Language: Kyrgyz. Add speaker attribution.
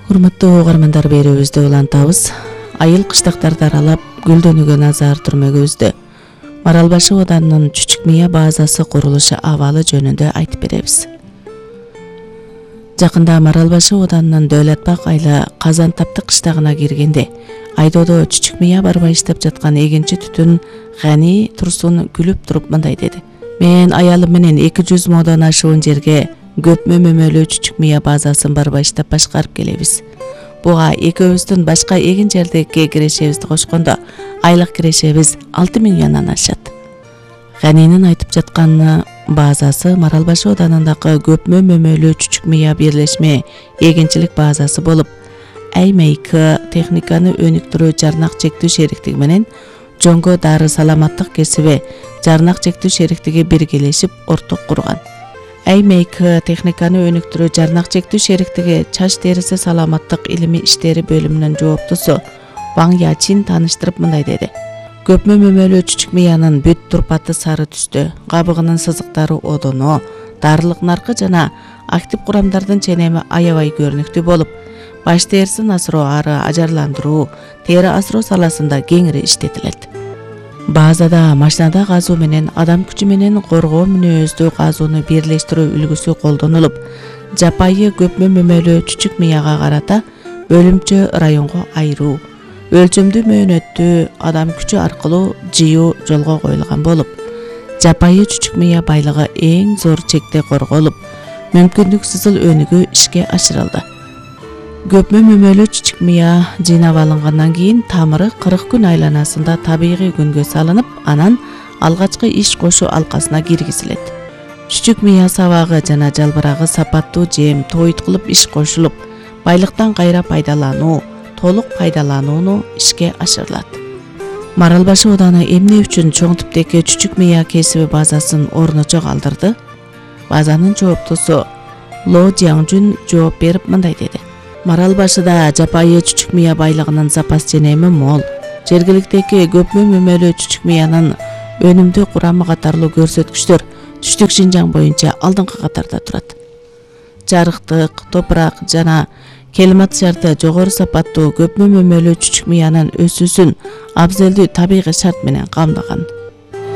Speaker 1: Урматтуу угармандар, берүүбүздү улантабыз. Айыл кыштактарды аралап гүлдөнүүгө назар түрмөгүбүздү Маралбашы оданынын Чүчүк Мыя базасы курулушу абалы жөнүндө айтып беребиз. Жакында Маралбашы оданынын Дөөлөтбак айылы Казантапты кыштагына киргенде айдоодо Чүчүк Мыя барбай иштеп жаткан эгинчи түтүн Гани Турсун күлүп туруп мындай деди: "Мен аялым менен 200 модон ашуун жерге көпмө мөмөлүү Чүчүк Мыя базасын барбай иштеп башкарып келебиз. Буга экөөбүздүн башка эгин жердеги кирешебизди кошкондо айлык кирешебиз 6000 юандан ашат." Ганинин айтып жаткан базасы Маралбашы оданындагы көпмө мөмөлүү Чүчүк Мыя бирлешме эгинчилик базасы болуп, АйМК техниканы өнүктүрүү жарнак чектүү шериктиги менен Жоңго дары саламаттык кесиби жарнак чектүү шериктиги биргелешип орток курган. АйМК техниканы өнүктүрүү жарнак чектүү шериктиги чач териси саламаттык илимий иштери бөлүмүнүн жооптусу Ваң Ячин тааныштырып мындай деди: "Көпмө мөмөлүү Чүчүк Мыянын бүт турпаты сары түстө, кабыгынын сызыктары одоно, дарылык наркы жана актив курамдардын ченеми аябай көрүнүктүү болуп, баш терисин асыроо ары ажарландыруу, тери асыроо саласында кеңири иштетилет. Базада машинада казуу менен адам күчү менен коргоо мүнөздүү казууну бирлештирүү үлгүсү колдонулуп, жапайы көпмө мөмөлүү Чүчүк Мыяга карата бөлүмчө районго айыруу, өлчөмдүү мөөнөттүү адам күчү аркылуу жыюу жолго коюлган болуп, жапайы Чүчүк Мыя байлыгы эң зор чекте корголуп, мүмкүндүксүзүл өнүгүү ишке ашырылды. Көпмө мөмөлүү Чүчүк Мыя жыйнап алынгандан кийин тамыры 40 күн айланасында табигый күнгө салынып, анан алгачкы иш кошу алкасына киргизилет. Чүчүк Мыя сабагы жана жалбырагы сапаттуу жем тоюткулуп иш кошулуп, байлыктан кайра пайдалануу, толук пайдаланууну ишке ашырылат. Маралбашы ооданы эмне үчүн чоң типтеги Чүчүк Мыя кесиби базасын орночо калтырды? Базанын жооптусу Ло Жяңжүн жооп берип мындай деди: "Маралбашыда жапайы Чүчүк Мыя байлыгынын запас ченеми мол. Жергиликтеги көпмө мөмөлүү Чүчүк Мыянын өнүмдүү курамы катарлуу көрсөткүчтөр Түштүк Шинжаң боюнча алдыңкы катарда турат. Жарыктык, топурак жана климат шарты жогору сапаттуу көпмө мөмөлүү Чүчүк Мыянын өсүүсүн абзелдүү табигый шарт менен камдаган.